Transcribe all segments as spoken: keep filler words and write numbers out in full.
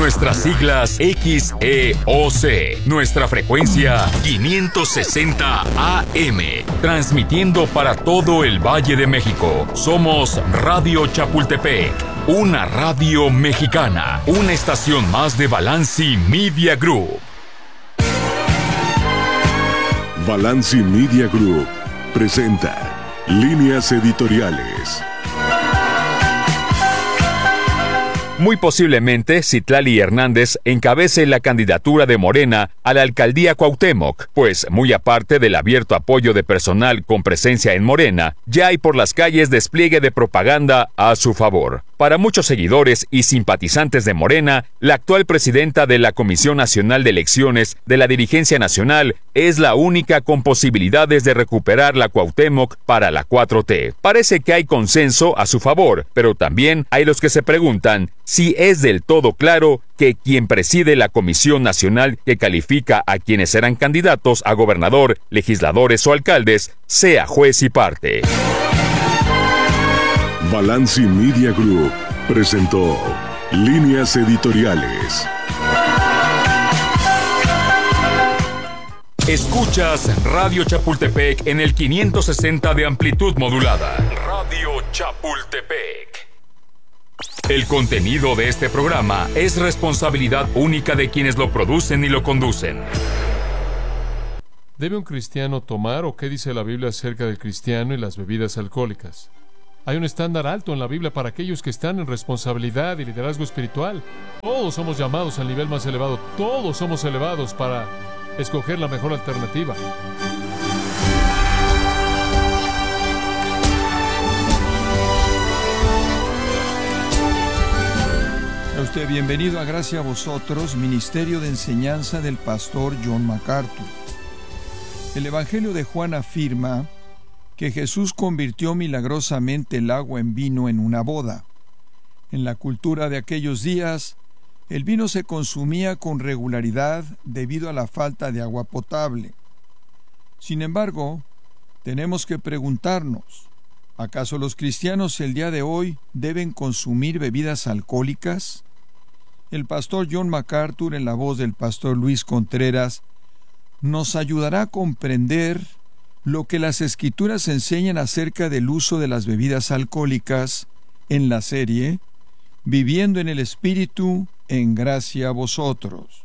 Nuestras siglas X E O C. Nuestra frecuencia quinientos sesenta A M. Transmitiendo para todo el Valle de México. Somos Radio Chapultepec. Una radio mexicana. Una estación más de Balanci Media Group. Balanci Media Group presenta Líneas Editoriales. Muy posiblemente, Citlali Hernández encabece la candidatura de Morena a la alcaldía Cuauhtémoc, pues, muy aparte del abierto apoyo de personal con presencia en Morena, ya hay por las calles despliegue de propaganda a su favor. Para muchos seguidores y simpatizantes de Morena, la actual presidenta de la Comisión Nacional de Elecciones de la Dirigencia Nacional es la única con posibilidades de recuperar la Cuauhtémoc para la cuatro T. Parece que hay consenso a su favor, pero también hay los que se preguntan si es del todo claro que quien preside la Comisión Nacional que califica a quienes serán candidatos a gobernador, legisladores o alcaldes, sea juez y parte. Balanci Media Group presentó Líneas Editoriales. Escuchas Radio Chapultepec en el quinientos sesenta de amplitud modulada. Radio Chapultepec. El contenido de este programa es responsabilidad única de quienes lo producen y lo conducen. ¿Debe un cristiano tomar o qué dice la Biblia acerca del cristiano y las bebidas alcohólicas? Hay un estándar alto en la Biblia para aquellos que están en responsabilidad y liderazgo espiritual. Todos somos llamados al nivel más elevado. Todos somos elevados para escoger la mejor alternativa. A usted bienvenido a Gracia a Vosotros, Ministerio de Enseñanza del Pastor John MacArthur. El Evangelio de Juan afirma que Jesús convirtió milagrosamente el agua en vino en una boda. En la cultura de aquellos días, el vino se consumía con regularidad debido a la falta de agua potable. Sin embargo, tenemos que preguntarnos, ¿acaso los cristianos el día de hoy deben consumir bebidas alcohólicas? El pastor John MacArthur, en la voz del pastor Luis Contreras, nos ayudará a comprender lo que las Escrituras enseñan acerca del uso de las bebidas alcohólicas en la serie Viviendo en el Espíritu, en Gracia a Vosotros.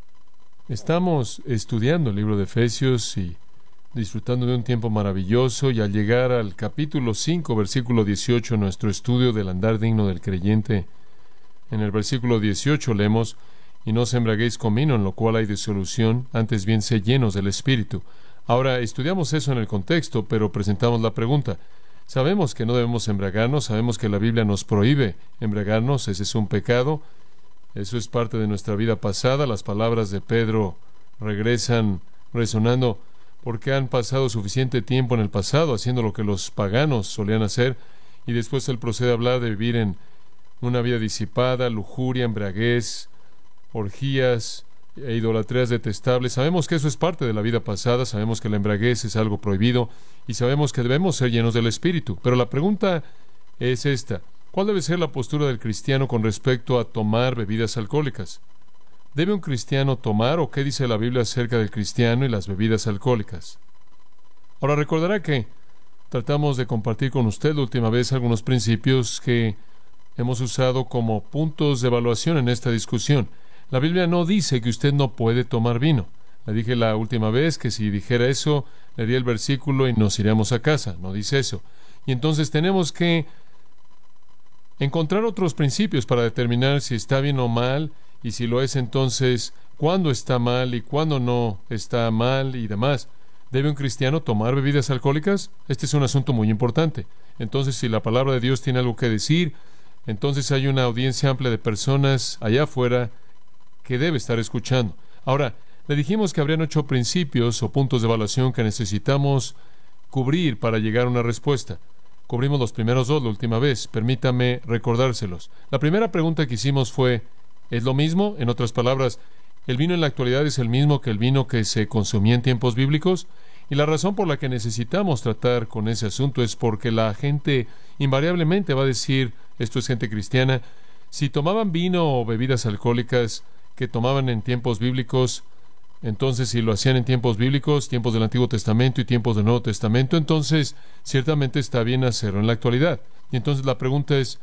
Estamos estudiando el libro de Efesios y disfrutando de un tiempo maravilloso, y al llegar al capítulo cinco, versículo dieciocho, nuestro estudio del andar digno del creyente, en el versículo dieciocho leemos: y no os embriaguéis con vino, en lo cual hay disolución, antes bien sed llenos del Espíritu. Ahora, estudiamos eso en el contexto, pero presentamos la pregunta. Sabemos que no debemos embriagarnos, sabemos que la Biblia nos prohíbe embriagarnos, ese es un pecado, eso es parte de nuestra vida pasada. Las palabras de Pedro regresan resonando porque han pasado suficiente tiempo en el pasado haciendo lo que los paganos solían hacer, y después él procede a hablar de vivir en una vida disipada, lujuria, embriaguez, orgías e idolatrías detestables. Sabemos que eso es parte de la vida pasada, sabemos que la embriaguez es algo prohibido y sabemos que debemos ser llenos del Espíritu. Pero la pregunta es esta: ¿cuál debe ser la postura del cristiano con respecto a tomar bebidas alcohólicas? ¿Debe un cristiano tomar o qué dice la Biblia acerca del cristiano y las bebidas alcohólicas? Ahora, recordará que tratamos de compartir con usted la última vez algunos principios que hemos usado como puntos de evaluación en esta discusión. La Biblia no dice que usted no puede tomar vino. Le dije la última vez que si dijera eso, leería el versículo y nos iríamos a casa. No dice eso. Y entonces tenemos que encontrar otros principios para determinar si está bien o mal, y si lo es, entonces, cuándo está mal y cuándo no está mal y demás. ¿Debe un cristiano tomar bebidas alcohólicas? Este es un asunto muy importante. Entonces, si la palabra de Dios tiene algo que decir, entonces hay una audiencia amplia de personas allá afuera que debe estar escuchando. Ahora, le dijimos que habrían ocho principios o puntos de evaluación que necesitamos cubrir para llegar a una respuesta. Cubrimos los primeros dos la última vez. Permítame recordárselos. La primera pregunta que hicimos fue: ¿es lo mismo? En otras palabras, ¿el vino en la actualidad es el mismo que el vino que se consumía en tiempos bíblicos? Y la razón por la que necesitamos tratar con ese asunto es porque la gente invariablemente va a decir, esto es gente cristiana, Si tomaban vino o bebidas alcohólicas que tomaban en tiempos bíblicos, entonces si lo hacían en tiempos bíblicos, tiempos del Antiguo Testamento y tiempos del Nuevo Testamento, entonces ciertamente está bien hacerlo en la actualidad. Y entonces la pregunta es,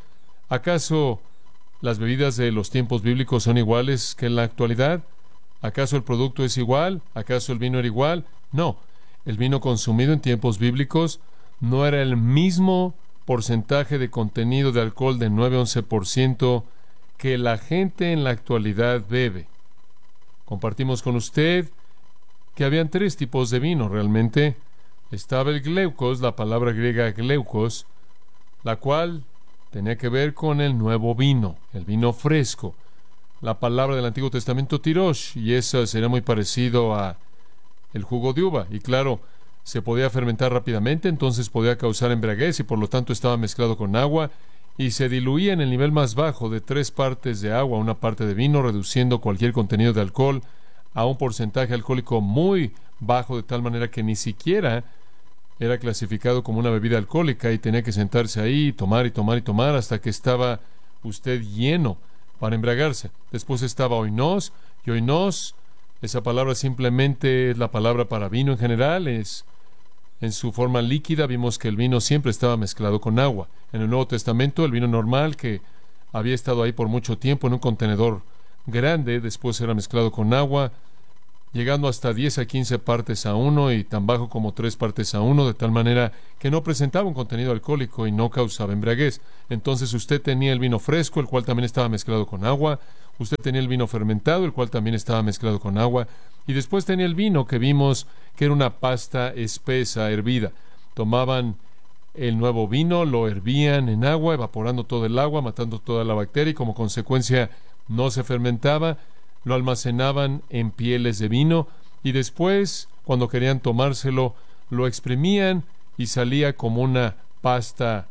¿acaso las bebidas de los tiempos bíblicos son iguales que en la actualidad? ¿Acaso el producto es igual? ¿Acaso el vino era igual? No. El vino consumido en tiempos bíblicos no era el mismo porcentaje de contenido de alcohol de nueve a once por ciento que la gente en la actualidad bebe. Compartimos con usted que habían tres tipos de vino realmente. Estaba el gleukos, la palabra griega gleukos, la cual tenía que ver con el nuevo vino, el vino fresco. La palabra del Antiguo Testamento tirosh, y eso sería muy parecido a el jugo de uva. Y claro, se podía fermentar rápidamente, entonces podía causar embriaguez y por lo tanto estaba mezclado con agua y se diluía en el nivel más bajo de tres partes de agua, una parte de vino, reduciendo cualquier contenido de alcohol a un porcentaje alcohólico muy bajo, de tal manera que ni siquiera era clasificado como una bebida alcohólica y tenía que sentarse ahí y tomar y tomar y tomar hasta que estaba usted lleno para embriagarse. Después estaba oinos, y oinos, esa palabra simplemente es la palabra para vino en general, es en su forma líquida. Vimos que el vino siempre estaba mezclado con agua. En el Nuevo Testamento, el vino normal, que había estado ahí por mucho tiempo en un contenedor grande, después era mezclado con agua, llegando hasta diez a quince partes a uno y tan bajo como tres partes a uno, de tal manera que no presentaba un contenido alcohólico y no causaba embriaguez. Entonces usted tenía el vino fresco, el cual también estaba mezclado con agua. Usted tenía el vino fermentado, el cual también estaba mezclado con agua. Y después tenía el vino que vimos que era una pasta espesa, hervida. Tomaban el nuevo vino, lo hervían en agua, evaporando todo el agua, matando toda la bacteria, y como consecuencia no se fermentaba. Lo almacenaban en pieles de vino, y después, cuando querían tomárselo, lo exprimían y salía como una pasta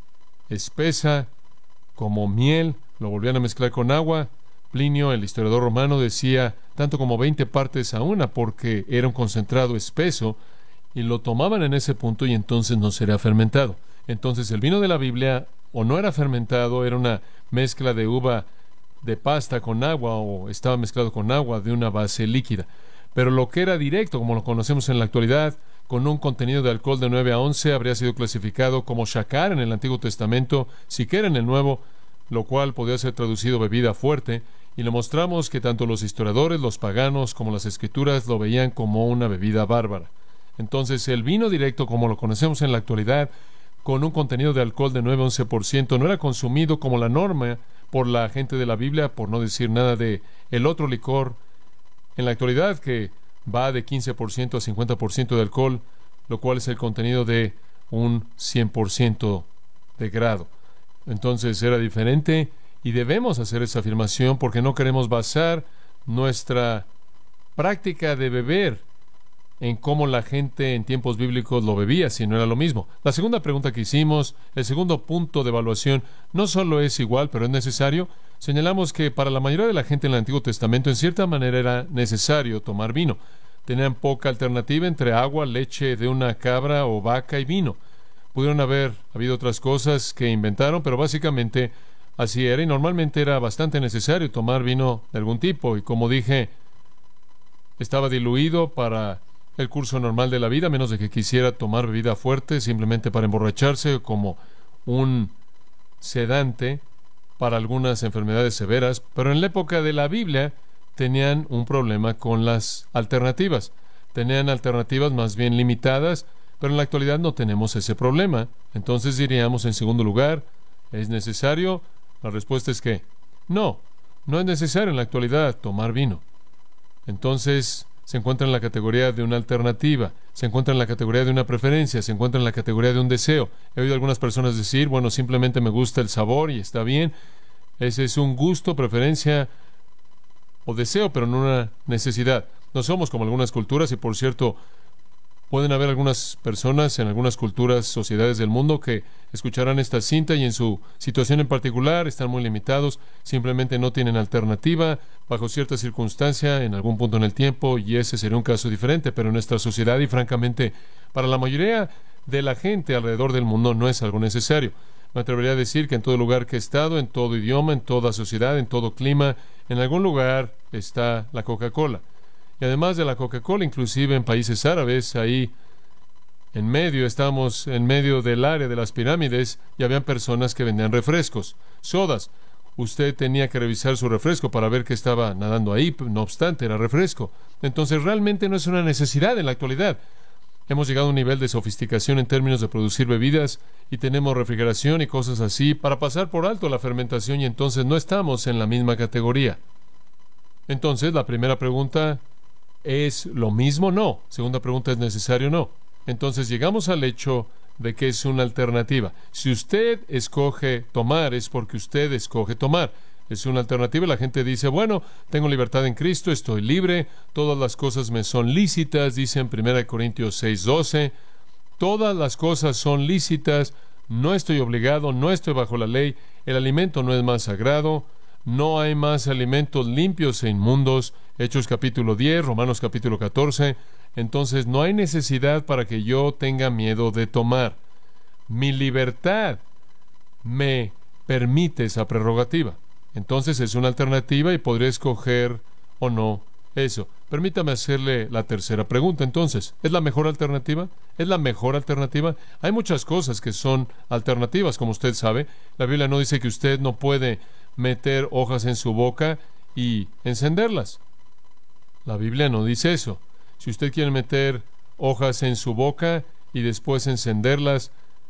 espesa, como miel. Lo volvían a mezclar con agua. Plinio, el historiador romano, decía tanto como veinte partes a una, porque era un concentrado espeso, y lo tomaban en ese punto y entonces no sería fermentado. Entonces el vino de la Biblia o no era fermentado, era una mezcla de uva de pasta con agua, o estaba mezclado con agua de una base líquida. Pero lo que era directo, como lo conocemos en la actualidad, con un contenido de alcohol de nueve a once, habría sido clasificado como shakar en el Antiguo Testamento, siquiera en el Nuevo, lo cual podía ser traducido bebida fuerte, y le mostramos que tanto los historiadores, los paganos, como las Escrituras lo veían como una bebida bárbara. Entonces, el vino directo, como lo conocemos en la actualidad, con un contenido de alcohol de nueve a once por ciento, no era consumido como la norma por la gente de la Biblia, por no decir nada de el otro licor en la actualidad, que va de quince por ciento a cincuenta por ciento de alcohol, lo cual es el contenido de un cien por ciento de grado. Entonces era diferente, y debemos hacer esa afirmación porque no queremos basar nuestra práctica de beber en cómo la gente en tiempos bíblicos lo bebía, si no era lo mismo. La segunda pregunta que hicimos, el segundo punto de evaluación, no solo es igual, pero es necesario. Señalamos que para la mayoría de la gente en el Antiguo Testamento, en cierta manera era necesario tomar vino. Tenían poca alternativa entre agua, leche de una cabra o vaca y vino. Pudieron haber habido otras cosas que inventaron, pero básicamente así era, y normalmente era bastante necesario tomar vino de algún tipo, y como dije, estaba diluido para el curso normal de la vida, a menos de que quisiera tomar bebida fuerte simplemente para emborracharse, como un sedante para algunas enfermedades severas. Pero en la época de la Biblia tenían un problema con las alternativas. Tenían alternativas más bien limitadas, pero en la actualidad no tenemos ese problema. Entonces diríamos, en segundo lugar, ¿es necesario? La respuesta es que no, no es necesario en la actualidad tomar vino. Entonces se encuentra en la categoría de una alternativa, se encuentra en la categoría de una preferencia, se encuentra en la categoría de un deseo. He oído a algunas personas decir, bueno, simplemente me gusta el sabor y está bien. Ese es un gusto, preferencia o deseo, pero no una necesidad. No somos como algunas culturas, y por cierto, pueden haber algunas personas en algunas culturas, sociedades del mundo, que escucharán esta cinta y en su situación en particular están muy limitados, simplemente no tienen alternativa bajo cierta circunstancia en algún punto en el tiempo, y ese sería un caso diferente. Pero en nuestra sociedad, y francamente para la mayoría de la gente alrededor del mundo, no es algo necesario. Me atrevería a decir que en todo lugar que he estado, en todo idioma, en toda sociedad, en todo clima, en algún lugar está la Coca-Cola. Y además de la Coca-Cola, inclusive en países árabes, ahí en medio, estamos en medio del área de las pirámides, y habían personas que vendían refrescos, sodas. Usted tenía que revisar su refresco para ver que estaba nadando ahí, no obstante, era refresco. Entonces, realmente no es una necesidad en la actualidad. Hemos llegado a un nivel de sofisticación en términos de producir bebidas, y tenemos refrigeración y cosas así para pasar por alto la fermentación, y entonces no estamos en la misma categoría. Entonces, la primera pregunta, ¿es lo mismo? No. Segunda pregunta, ¿es necesario? No. Entonces llegamos al hecho de que es una alternativa. Si usted escoge tomar, es porque usted escoge tomar. Es una alternativa. La gente dice, bueno, tengo libertad en Cristo, estoy libre, todas las cosas me son lícitas, dice en primera Corintios seis doce. Todas las cosas son lícitas, no estoy obligado, no estoy bajo la ley, el alimento no es más sagrado, no hay más alimentos limpios e inmundos. Hechos capítulo diez, Romanos capítulo catorce. Entonces no hay necesidad para que yo tenga miedo de tomar. Mi libertad me permite esa prerrogativa. Entonces es una alternativa y podré escoger o no eso. Permítame hacerle la tercera pregunta. Entonces, ¿es la mejor alternativa? ¿Es la mejor alternativa? Hay muchas cosas que son alternativas, como usted sabe. La Biblia no dice que usted no puede meter hojas en su boca y encenderlas. La Biblia no dice eso. Si usted quiere meter hojas en su boca y después encenderlas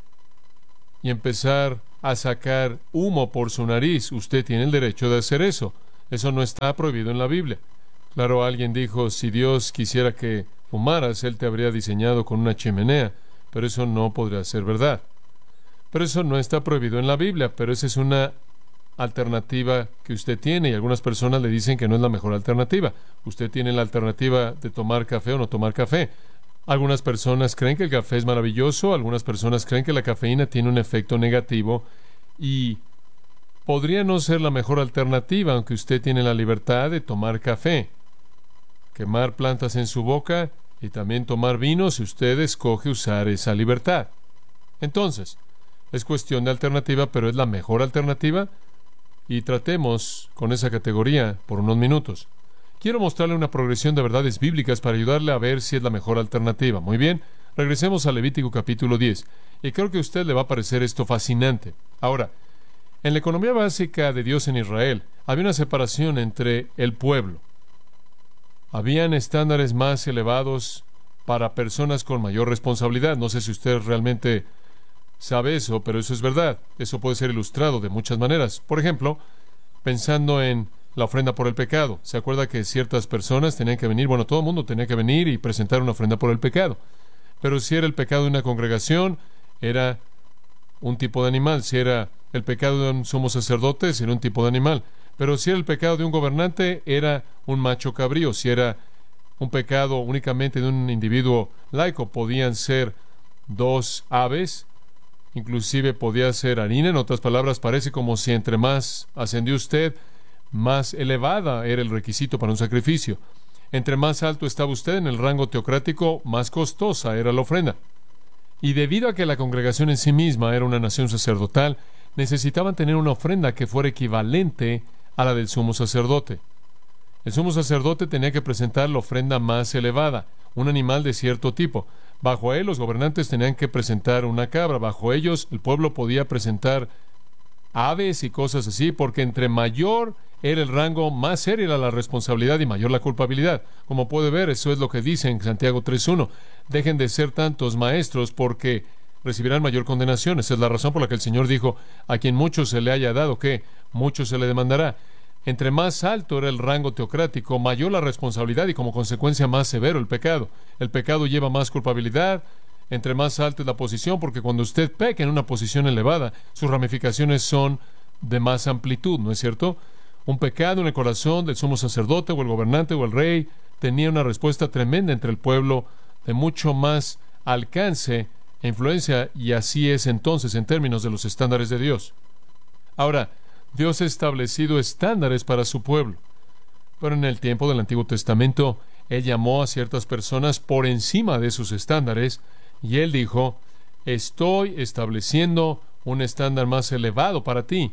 y empezar a sacar humo por su nariz, usted tiene el derecho de hacer eso. Eso no está prohibido en la Biblia. Claro, alguien dijo, si Dios quisiera que fumaras, Él te habría diseñado con una chimenea, pero eso no podría ser verdad. Pero eso no está prohibido en la Biblia, pero esa es una alternativa que usted tiene, y algunas personas le dicen que no es la mejor alternativa. Usted tiene la alternativa de tomar café o no tomar café. Algunas personas creen que el café es maravilloso, algunas personas creen que la cafeína tiene un efecto negativo, y podría no ser la mejor alternativa, aunque usted tiene la libertad de tomar café, quemar plantas en su boca y también tomar vino si usted escoge usar esa libertad. Entonces, es cuestión de alternativa, pero ¿es la mejor alternativa? Y tratemos con esa categoría por unos minutos. Quiero mostrarle una progresión de verdades bíblicas para ayudarle a ver si es la mejor alternativa. Muy bien, regresemos a Levítico capítulo diez. Y creo que a usted le va a parecer esto fascinante. Ahora, en la economía básica de Dios en Israel, había una separación entre el pueblo. Habían estándares más elevados para personas con mayor responsabilidad. No sé si usted realmente sabe eso, pero eso es verdad. Eso puede ser ilustrado de muchas maneras. Por ejemplo, pensando en la ofrenda por el pecado. ¿Se acuerda que ciertas personas tenían que venir? Bueno, todo el mundo tenía que venir y presentar una ofrenda por el pecado. Pero si era el pecado de una congregación, era un tipo de animal. Si era el pecado de un sumo sacerdote, era un tipo de animal. Pero si era el pecado de un gobernante, era un macho cabrío. Si era un pecado únicamente de un individuo laico, podían ser dos aves. Inclusive podía ser harina. En otras palabras, parece como si entre más ascendió usted, más elevada era el requisito para un sacrificio. Entre más alto estaba usted en el rango teocrático, más costosa era la ofrenda. Y debido a que la congregación en sí misma era una nación sacerdotal, necesitaban tener una ofrenda que fuera equivalente a la del sumo sacerdote. El sumo sacerdote tenía que presentar la ofrenda más elevada, un animal de cierto tipo. Bajo él, los gobernantes tenían que presentar una cabra. Bajo ellos, el pueblo podía presentar aves y cosas así, porque entre mayor era el rango, más seria era la responsabilidad y mayor la culpabilidad. Como puede ver, eso es lo que dice en Santiago tres uno. Dejen de ser tantos maestros porque recibirán mayor condenación. Esa es la razón por la que el Señor dijo, a quien mucho se le haya dado, ¿qué? Mucho se le demandará. Entre más alto era el rango teocrático, mayor la responsabilidad y como consecuencia más severo el pecado. El pecado lleva más culpabilidad. Entre más alta es la posición, porque cuando usted peca en una posición elevada, sus ramificaciones son de más amplitud, ¿no es cierto? Un pecado en el corazón del sumo sacerdote o el gobernante o el rey tenía una respuesta tremenda entre el pueblo de mucho más alcance e influencia, y así es entonces en términos de los estándares de Dios. Ahora, Dios ha establecido estándares para su pueblo, pero en el tiempo del Antiguo Testamento, Él llamó a ciertas personas por encima de sus estándares, y Él dijo, estoy estableciendo un estándar más elevado para ti.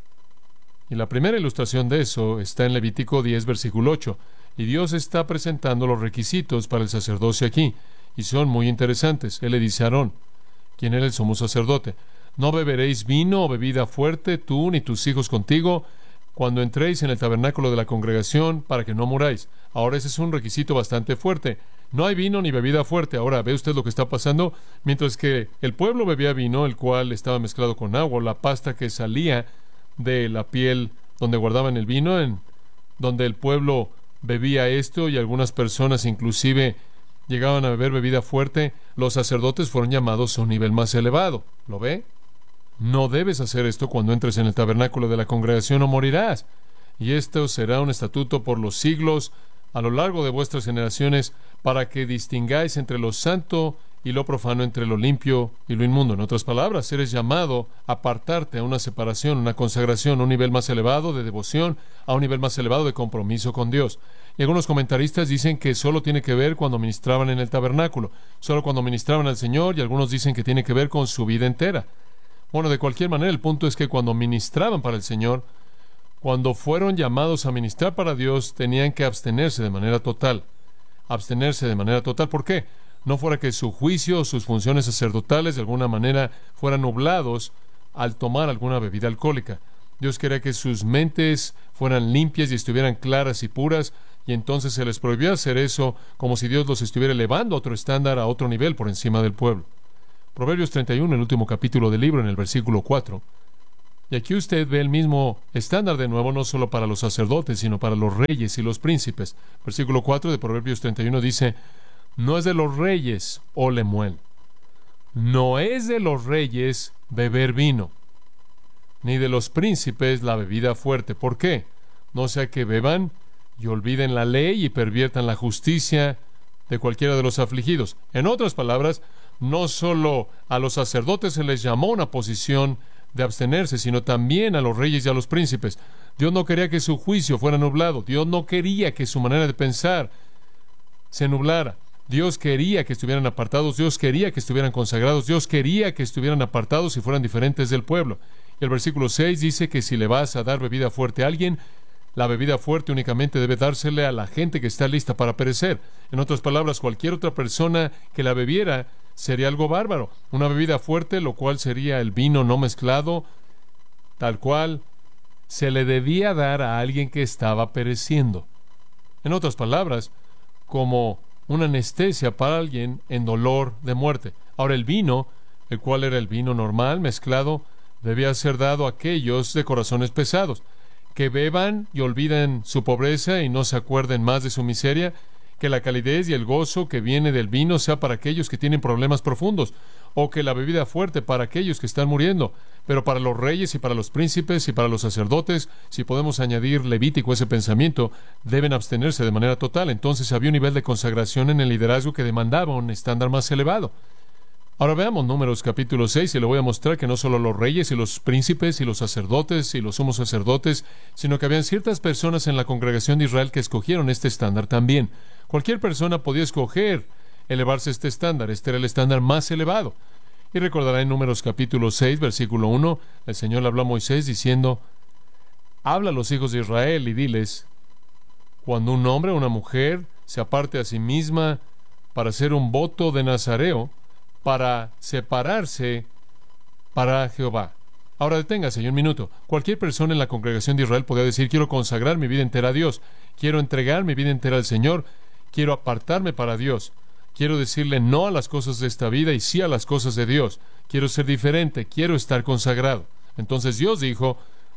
Y la primera ilustración de eso está en Levítico diez, versículo ocho. Y Dios está presentando los requisitos para el sacerdocio aquí, y son muy interesantes. Él le dice a Aarón, quien era el sumo sacerdote: no beberéis vino o bebida fuerte, tú ni tus hijos contigo, cuando entréis en el tabernáculo de la congregación, para que no muráis. Ahora ese es un requisito bastante fuerte. No hay vino ni bebida fuerte. Ahora, ¿ve usted lo que está pasando? Mientras que el pueblo bebía vino, el cual estaba mezclado con agua, la pasta que salía de la piel donde guardaban el vino, en donde el pueblo bebía esto, y algunas personas inclusive llegaban a beber bebida fuerte, los sacerdotes fueron llamados a un nivel más elevado. ¿Lo ve? No debes hacer esto cuando entres en el tabernáculo de la congregación o morirás. Y esto será un estatuto por los siglos, a lo largo de vuestras generaciones, para que distingáis entre lo santo y lo profano, entre lo limpio y lo inmundo. En otras palabras, eres llamado a apartarte a una separación, una consagración, a un nivel más elevado de devoción, a un nivel más elevado de compromiso con Dios. Y algunos comentaristas dicen que solo tiene que ver cuando ministraban en el tabernáculo, solo cuando ministraban al Señor, y algunos dicen que tiene que ver con su vida entera. Bueno, de cualquier manera, el punto es que cuando ministraban para el Señor, cuando fueron llamados a ministrar para Dios, tenían que abstenerse de manera total. Abstenerse de manera total. ¿Por qué? No fuera que su juicio o sus funciones sacerdotales de alguna manera fueran nublados al tomar alguna bebida alcohólica. Dios quería que sus mentes fueran limpias y estuvieran claras y puras, y entonces se les prohibió hacer eso, como si Dios los estuviera elevando a otro estándar, a otro nivel por encima del pueblo. Proverbios treinta y uno, el último capítulo del libro, en el versículo cuatro. Y aquí usted ve el mismo estándar de nuevo, no solo para los sacerdotes, sino para los reyes y los príncipes. Versículo cuatro de Proverbios treinta y uno dice: no es de los reyes, oh Lemuel, no es de los reyes beber vino, ni de los príncipes la bebida fuerte. ¿Por qué? No sea que beban y olviden la ley y perviertan la justicia de cualquiera de los afligidos. En otras palabras, no solo a los sacerdotes se les llamó una posición de abstenerse, sino también a los reyes y a los príncipes. Dios no quería que su juicio fuera nublado. Dios no quería que su manera de pensar se nublara. Dios quería que estuvieran apartados. Dios quería que estuvieran consagrados. Dios quería que estuvieran apartados y fueran diferentes del pueblo. Y el versículo seis dice que si le vas a dar bebida fuerte a alguien, la bebida fuerte únicamente debe dársele a la gente que está lista para perecer. En otras palabras, cualquier otra persona que la bebiera sería algo bárbaro. Una bebida fuerte, lo cual sería el vino no mezclado, tal cual se le debía dar a alguien que estaba pereciendo. En otras palabras, como una anestesia para alguien en dolor de muerte. Ahora, el vino, el cual era el vino normal, mezclado, debía ser dado a aquellos de corazones pesados, que beban y olviden su pobreza y no se acuerden más de su miseria. Que la calidez y el gozo que viene del vino sea para aquellos que tienen problemas profundos, o que la bebida fuerte para aquellos que están muriendo. Pero para los reyes y para los príncipes y para los sacerdotes, si podemos añadir Levítico a ese pensamiento, deben abstenerse de manera total. Entonces había un nivel de consagración en el liderazgo que demandaba un estándar más elevado. Ahora veamos Números capítulo seis, y le voy a mostrar que no solo los reyes y los príncipes y los sacerdotes y los sumos sacerdotes, sino que habían ciertas personas en la congregación de Israel que escogieron este estándar también. Cualquier persona podía escoger elevarse a este estándar. Este era el estándar más elevado. Y recordará en Números capítulo seis, versículo uno, el Señor le habló a Moisés diciendo: habla a los hijos de Israel y diles, cuando un hombre o una mujer se aparte a sí misma para hacer un voto de nazareo, para separarse para Jehová. Ahora deténgase ahí un minuto. Cualquier persona en la congregación de Israel podía decir: quiero consagrar mi vida entera a Dios, quiero entregar mi vida entera al Señor, quiero apartarme para Dios, quiero decirle no a las cosas de esta vida y sí a las cosas de Dios, quiero ser diferente, quiero estar consagrado. Entonces Dios dijo: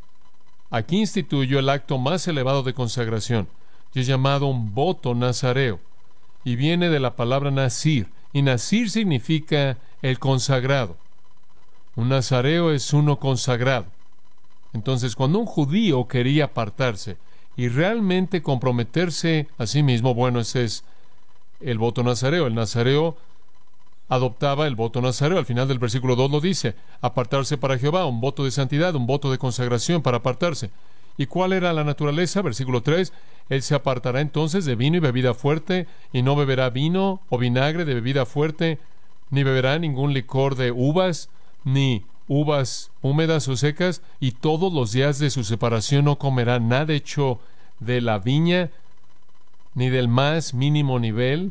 aquí instituyo el acto más elevado de consagración, y es llamado un voto nazareo, y viene de la palabra nazir, y nazir significa el consagrado. Un nazareo es uno consagrado. Entonces, cuando un judío quería apartarse y realmente comprometerse a sí mismo, bueno, ese es el voto nazareo. El nazareo adoptaba el voto nazareo. Al final del versículo dos lo dice: apartarse para Jehová, un voto de santidad, un voto de consagración para apartarse. ¿Y cuál era la naturaleza? Versículo tres: él se apartará entonces de vino y bebida fuerte, y no beberá vino o vinagre de bebida fuerte, ni beberá ningún licor de uvas, ni uvas húmedas o secas, y todos los días de su separación no comerá nada hecho de la viña, ni del más mínimo nivel,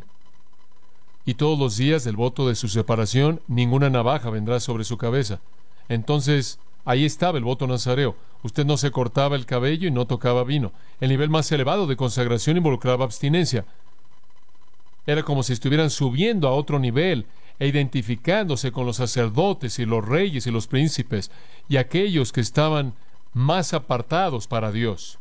y todos los días del voto de su separación ninguna navaja vendrá sobre su cabeza. Entonces, ahí estaba el voto nazareo. Usted no se cortaba el cabello y no tocaba vino. El nivel más elevado de consagración involucraba abstinencia. Era como si estuvieran subiendo a otro nivel e identificándose con los sacerdotes y los reyes y los príncipes y aquellos que estaban más apartados para Dios.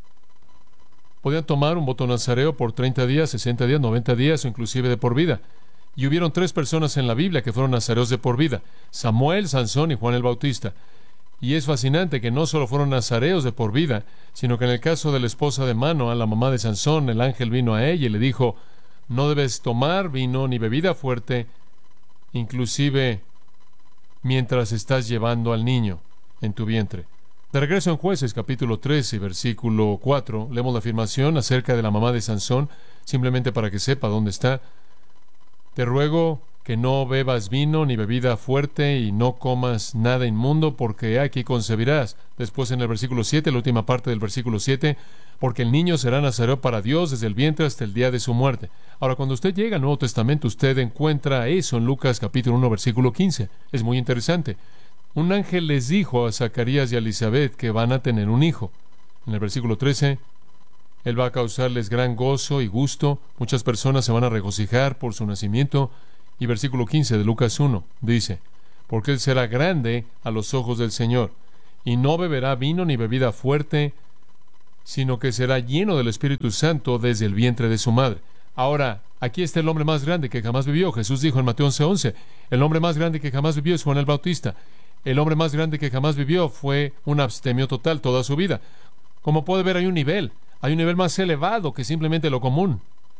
Podían tomar un voto nazareo por treinta días, sesenta días, noventa días o inclusive de por vida. Y hubieron tres personas en la Biblia que fueron nazareos de por vida: Samuel, Sansón y Juan el Bautista. Y es fascinante que no solo fueron nazareos de por vida, sino que en el caso de la esposa de Manoah, la mamá de Sansón, el ángel vino a ella y le dijo: no debes tomar vino ni bebida fuerte, inclusive mientras estás llevando al niño en tu vientre. De regreso en Jueces, capítulo trece, versículo cuatro, leemos la afirmación acerca de la mamá de Sansón, simplemente para que sepa dónde está. Te ruego que no bebas vino ni bebida fuerte y no comas nada inmundo, porque aquí concebirás. Después en el versículo siete, la última parte del versículo siete, porque el niño será nazareo para Dios desde el vientre hasta el día de su muerte. Ahora, cuando usted llega al Nuevo Testamento, usted encuentra eso en Lucas capítulo uno, versículo quince. Es muy interesante. Un ángel les dijo a Zacarías y a Elisabet que van a tener un hijo. En el versículo trece, él va a causarles gran gozo y gusto. Muchas personas se van a regocijar por su nacimiento. Y versículo quince de Lucas uno dice: porque él será grande a los ojos del Señor, y no beberá vino ni bebida fuerte, sino que será lleno del Espíritu Santo desde el vientre de su madre. Ahora, aquí está el hombre más grande que jamás vivió. Jesús dijo en Mateo once once, el hombre más grande que jamás vivió es Juan el Bautista. El hombre más grande que jamás vivió fue un abstemio total toda su vida. Como puede ver, hay un nivel, hay un nivel más elevado que simplemente lo común.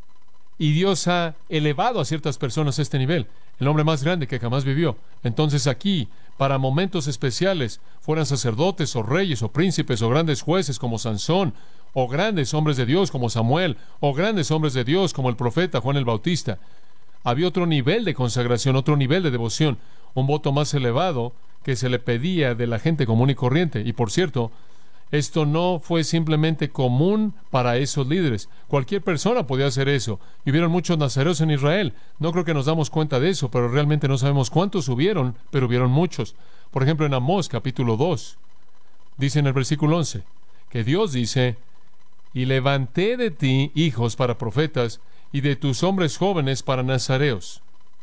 Y Dios ha elevado a ciertas personas a este nivel, el hombre más grande que jamás vivió. Entonces aquí, para momentos especiales, fueran sacerdotes o reyes o príncipes o grandes jueces como Sansón, o grandes hombres de Dios como Samuel, o grandes hombres de Dios como el profeta Juan el Bautista, había otro nivel de consagración, otro nivel de devoción, un voto más elevado que se le pedía de la gente común y corriente. Y por cierto, esto no fue simplemente común para esos líderes. Cualquier persona podía hacer eso. Y hubieron muchos nazareos en Israel. No creo que nos damos cuenta de eso, pero realmente no sabemos cuántos hubieron, pero hubieron muchos. Por ejemplo, en Amós, capítulo dos, dice en el versículo once, que Dios dice: y levanté de ti hijos para profetas, y de tus hombres jóvenes para nazareos.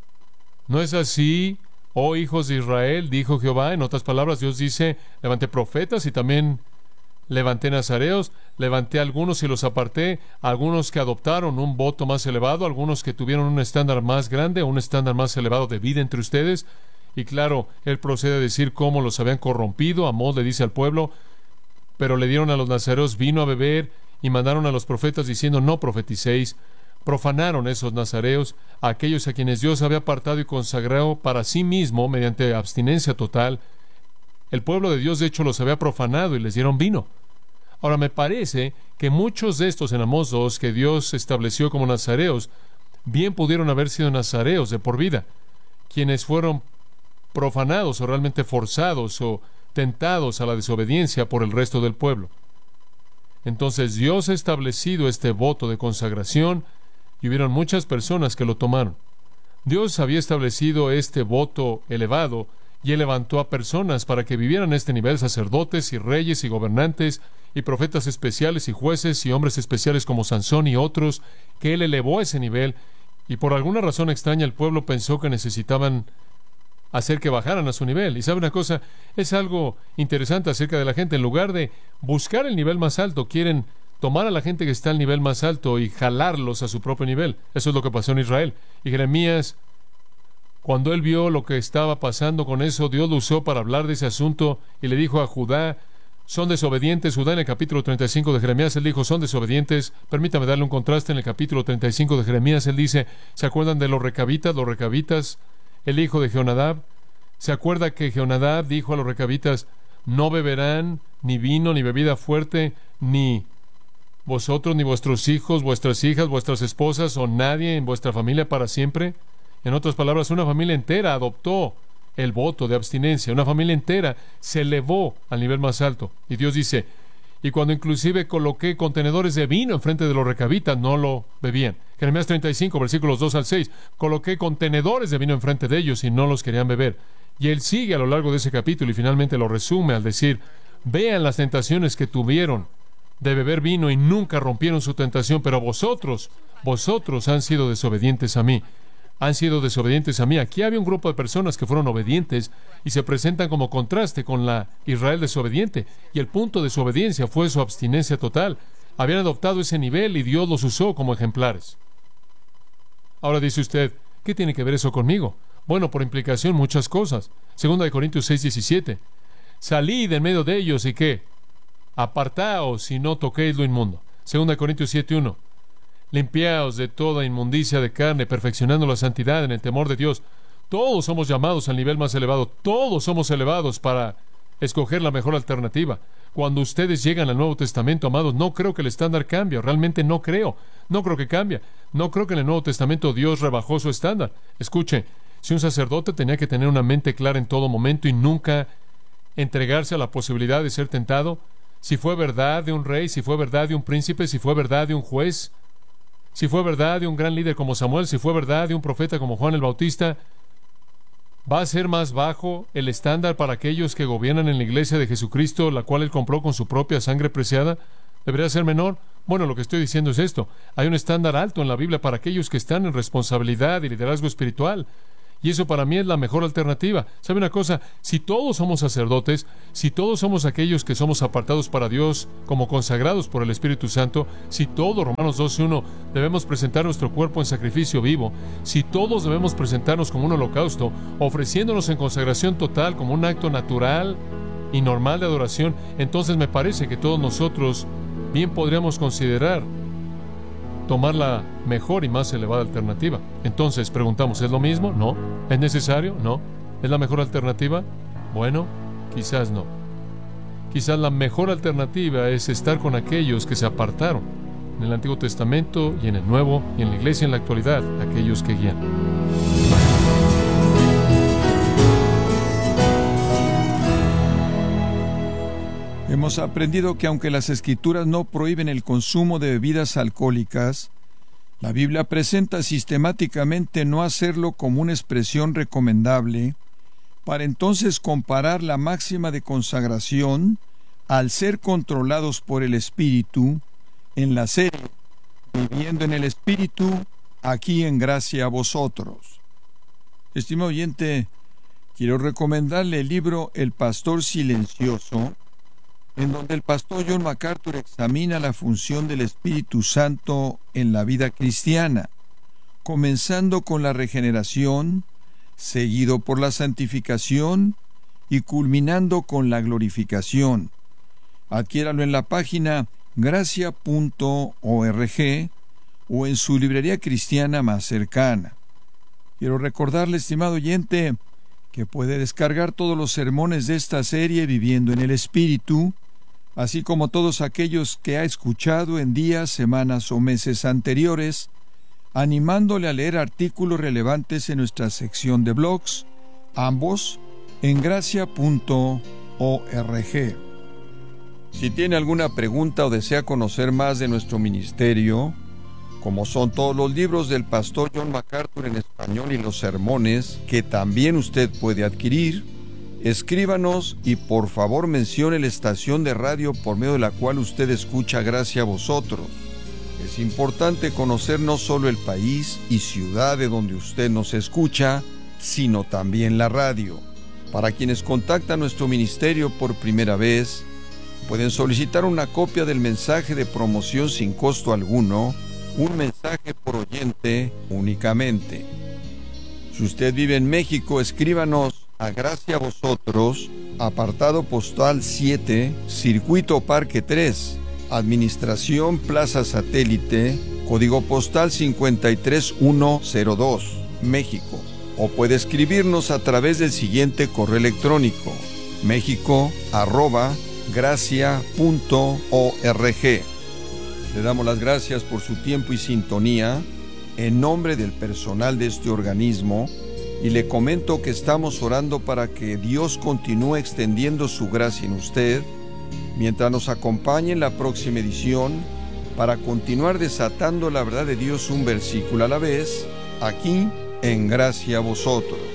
¿No es así, oh hijos de Israel? Dijo Jehová. En otras palabras, Dios dice: levanté profetas y también levanté nazareos, levanté algunos y los aparté, algunos que adoptaron un voto más elevado, algunos que tuvieron un estándar más grande, un estándar más elevado de vida entre ustedes. Y claro, él procede a decir cómo los habían corrompido. Amós le dice al pueblo: pero le dieron a los nazareos vino a beber, y mandaron a los profetas diciendo: no profeticéis. Profanaron esos nazareos a aquellos a quienes Dios había apartado y consagrado para sí mismo mediante abstinencia total. El pueblo de Dios, de hecho, los había profanado y les dieron vino. Ahora, me parece que muchos de estos en Amós dos que Dios estableció como nazareos, bien pudieron haber sido nazareos de por vida, quienes fueron profanados o realmente forzados o tentados a la desobediencia por el resto del pueblo. Entonces Dios ha establecido este voto de consagración y hubieron muchas personas que lo tomaron. Dios había establecido este voto elevado y Él levantó a personas para que vivieran a este nivel: sacerdotes y reyes y gobernantes y profetas especiales y jueces y hombres especiales como Sansón y otros, que Él elevó a ese nivel, y por alguna razón extraña el pueblo pensó que necesitaban hacer que bajaran a su nivel. Y sabe una cosa, es algo interesante acerca de la gente. En lugar de buscar el nivel más alto, quieren tomar a la gente que está al nivel más alto y jalarlos a su propio nivel. Eso es lo que pasó en Israel. Y Jeremías, cuando él vio lo que estaba pasando con eso, Dios lo usó para hablar de ese asunto y le dijo a Judá: son desobedientes. Judá, en el capítulo treinta y cinco de Jeremías, él dijo: son desobedientes. Permítame darle un contraste. En el capítulo treinta y cinco de Jeremías, él dice: ¿se acuerdan de los recabitas? Los recabitas, el hijo de Jeonadab. ¿Se acuerda que Jeonadab dijo a los recabitas: no beberán ni vino, ni bebida fuerte, ni vosotros, ni vuestros hijos, vuestras hijas, vuestras esposas, o nadie en vuestra familia para siempre? En otras palabras, una familia entera adoptó el voto de abstinencia. Una familia entera se elevó al nivel más alto. Y Dios dice, y cuando inclusive coloqué contenedores de vino enfrente de los recabitas, no lo bebían. Jeremías treinta y cinco, versículos dos al seis, coloqué contenedores de vino enfrente de ellos y no los querían beber. Y él sigue a lo largo de ese capítulo y finalmente lo resume al decir, vean las tentaciones que tuvieron de beber vino y nunca rompieron su tentación, pero vosotros, vosotros han sido desobedientes a mí. Han sido desobedientes a mí. Aquí había un grupo de personas que fueron obedientes y se presentan como contraste con la Israel desobediente. Y el punto de su obediencia fue su abstinencia total. Habían adoptado ese nivel y Dios los usó como ejemplares. Ahora dice usted, ¿qué tiene que ver eso conmigo? Bueno, por implicación, muchas cosas. Segunda de Corintios seis, diecisiete. Salid en medio de ellos y ¿qué? Apartaos y no toquéis lo inmundo. Segunda de Corintios siete, uno. Limpiaos de toda inmundicia de carne, perfeccionando la santidad en el temor de Dios. Todos somos llamados al nivel más elevado. Todos somos elevados para escoger la mejor alternativa. Cuando ustedes llegan al Nuevo Testamento, amados, no creo que el estándar cambie. Realmente no creo. No creo que cambie. No creo que en el Nuevo Testamento Dios rebajó su estándar. Escuche, si un sacerdote tenía que tener una mente clara en todo momento y nunca entregarse a la posibilidad de ser tentado, si fue verdad de un rey, si fue verdad de un príncipe, si fue verdad de un juez, si fue verdad de un gran líder como Samuel, si fue verdad de un profeta como Juan el Bautista, ¿va a ser más bajo el estándar para aquellos que gobiernan en la iglesia de Jesucristo, la cual Él compró con su propia sangre preciada? ¿Debería ser menor? Bueno, lo que estoy diciendo es esto. Hay un estándar alto en la Biblia para aquellos que están en responsabilidad y liderazgo espiritual. Y eso para mí es la mejor alternativa. ¿Sabe una cosa? Si todos somos sacerdotes, si todos somos aquellos que somos apartados para Dios como consagrados por el Espíritu Santo, si todos, Romanos doce uno, debemos presentar nuestro cuerpo en sacrificio vivo, si todos debemos presentarnos como un holocausto, ofreciéndonos en consagración total como un acto natural y normal de adoración, entonces me parece que todos nosotros bien podríamos considerar tomar la mejor y más elevada alternativa. Entonces, preguntamos, ¿es lo mismo? No. ¿Es necesario? No. ¿Es la mejor alternativa? Bueno, quizás no. Quizás la mejor alternativa es estar con aquellos que se apartaron en el Antiguo Testamento y en el Nuevo, y en la iglesia en la actualidad, aquellos que guían. Hemos aprendido que aunque las Escrituras no prohíben el consumo de bebidas alcohólicas, la Biblia presenta sistemáticamente no hacerlo como una expresión recomendable, para entonces comparar la máxima de consagración al ser controlados por el Espíritu en la serie Viviendo en el Espíritu, aquí en gracia a vosotros. Estimado oyente, quiero recomendarle el libro El Pastor Silencioso, en donde el pastor John MacArthur examina la función del Espíritu Santo en la vida cristiana, comenzando con la regeneración, seguido por la santificación y culminando con la glorificación. Adquiéralo en la página gracia punto org o en su librería cristiana más cercana. Quiero recordarle, estimado oyente, que puede descargar todos los sermones de esta serie Viviendo en el Espíritu, así como todos aquellos que ha escuchado en días, semanas o meses anteriores, animándole a leer artículos relevantes en nuestra sección de blogs, ambos en gracia punto org. Si tiene alguna pregunta o desea conocer más de nuestro ministerio, como son todos los libros del pastor John MacArthur en español y los sermones que también usted puede adquirir, escríbanos y por favor mencione la estación de radio por medio de la cual usted escucha Gracia a Vosotros. Es importante conocer no solo el país y ciudad de donde usted nos escucha, sino también la radio. Para quienes contactan nuestro ministerio por primera vez, pueden solicitar una copia del mensaje de promoción sin costo alguno, un mensaje por oyente únicamente. Si usted vive en México, escríbanos a Gracia a Vosotros, apartado postal siete, Circuito Parque tres, Administración Plaza Satélite, código postal cincuenta y tres mil ciento dos, México. O puede escribirnos a través del siguiente correo electrónico: mexico arroba gracia punto org. Le damos las gracias por su tiempo y sintonía. En nombre del personal de este organismo, y le comento que estamos orando para que Dios continúe extendiendo su gracia en usted, mientras nos acompañe en la próxima edición, para continuar desatando la verdad de Dios un versículo a la vez, aquí en Gracia a Vosotros.